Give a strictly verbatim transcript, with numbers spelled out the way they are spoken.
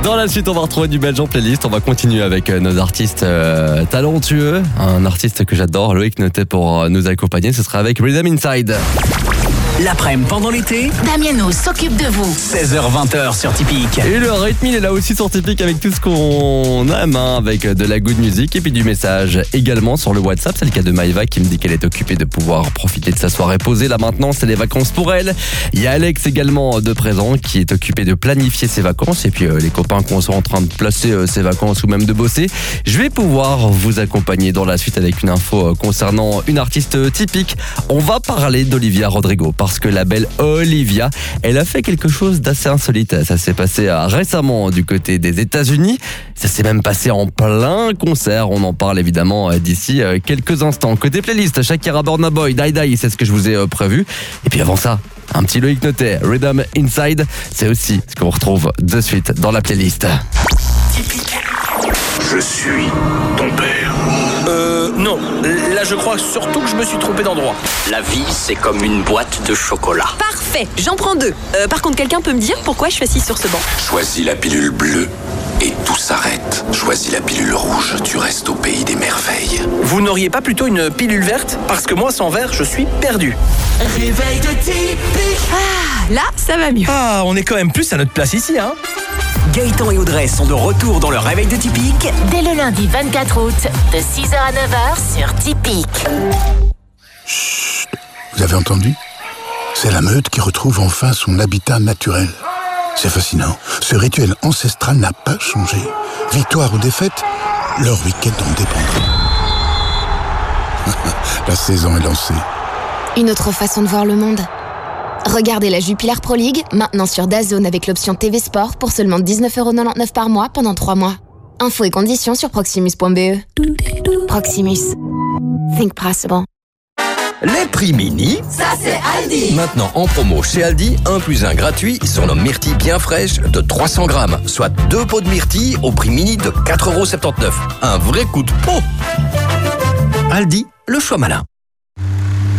Dans la suite, on va retrouver du belge en playlist. On va continuer avec nos artistes euh, talentueux. Un artiste que j'adore, Loïc Notet, pour nous accompagner. Ce sera avec Rhythm Inside. L'après-midi pendant l'été, Damiano s'occupe de vous. seize heures vingt sur Typique. Et le rythme, il est là aussi sur Typique avec tout ce qu'on aime, hein, avec de la good music et puis du message également sur le WhatsApp. C'est le cas de Maïva qui me dit qu'elle est occupée de pouvoir profiter de sa soirée posée. Là maintenant, c'est les vacances pour elle. Il y a Alex également de présent qui est occupé de planifier ses vacances et puis euh, les copains qu'on sont en train de placer euh, ses vacances ou même de bosser. Je vais pouvoir vous accompagner dans la suite avec une info euh, concernant une artiste typique. On va parler d'Olivia Rodrigo parce que la belle Olivia, elle a fait quelque chose d'assez insolite. Ça s'est passé euh, récemment du côté des États-Unis. Ça s'est même passé en plein concert. On en parle évidemment euh, d'ici euh, quelques instants. Côté playlist, Shakira, Burna Boy, Die Die, c'est ce que je vous ai euh, prévu. Et puis avant ça, un petit Loïc Notet, Rhythm Inside, c'est aussi ce qu'on retrouve de suite dans la playlist. Je suis ton père. Euh, non. Là, je crois surtout que je me suis trompé d'endroit. La vie, c'est comme une boîte de chocolat. Parfait, j'en prends deux. Euh, par contre, quelqu'un peut me dire pourquoi je suis assise sur ce banc? Choisis la pilule bleue et tout s'arrête. Choisis la pilule rouge, tu restes au pays des merveilles. Vous n'auriez pas plutôt une pilule verte? Parce que moi, sans vert, je suis perdu. Réveil de Typique. Ah, là, ça va mieux. Ah, on est quand même plus à notre place ici, hein. Gaëtan et Audrey sont de retour dans le réveil de Typique. Dès le lundi vingt-quatre août, de six heures à neuf heures sur Typique. Chut, vous avez entendu? C'est la meute qui retrouve enfin son habitat naturel. C'est fascinant. Ce rituel ancestral n'a pas changé. Victoire ou défaite, leur week-end en dépendra. La saison est lancée. Une autre façon de voir le monde. Regardez la Jupiler Pro League, maintenant sur DAZN avec l'option T V Sport pour seulement dix-neuf euros quatre-vingt-dix-neuf par mois pendant trois mois. Infos et conditions sur proximus point b e. Proximus. Think possible. Les prix mini, Ça, c'est Aldi. maintenant en promo chez Aldi, un plus un gratuit sur nos myrtilles bien fraîches de trois cents grammes, soit deux pots de myrtilles au prix mini de quatre euros soixante-dix-neuf. Un vrai coup de peau. Aldi, le choix malin.